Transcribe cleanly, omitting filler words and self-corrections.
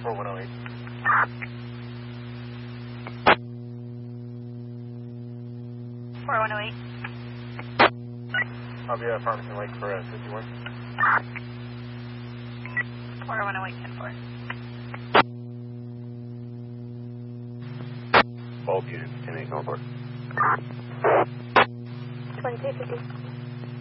4108. I'll be at Farmington Lake for 51. 4108, 10-4. Bulk units, 10-8, going for it. 2250.